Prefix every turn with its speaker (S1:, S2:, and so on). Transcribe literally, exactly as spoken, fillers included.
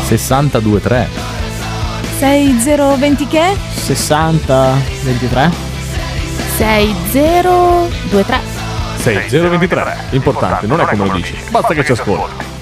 S1: sessantadue tre.
S2: sei zero venti che?
S3: sessanta ventitré.
S2: sei zero due tre.
S1: sei zero ventitré. Importante, non è come lo dici, basta che ci ascolti.